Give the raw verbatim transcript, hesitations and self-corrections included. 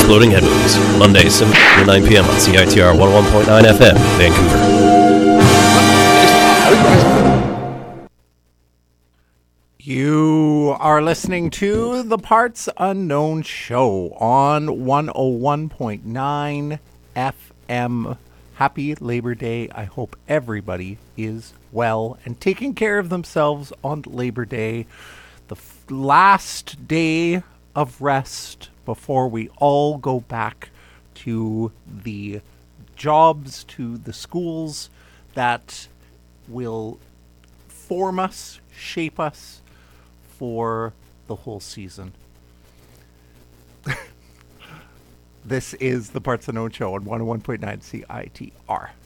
Exploding Headmovies, Monday, seven to nine p.m. on C I T R one oh one point nine F M, Vancouver. You are listening to the Parts Unknown Show on one oh one point nine F M. Happy Labor Day. I hope everybody is well and taking care of themselves on Labor Day, the f- last day of rest before we all go back to the jobs, to the schools that will form us, shape us for the whole season. This is the Parts Unknown Show on one oh one point nine C I T R.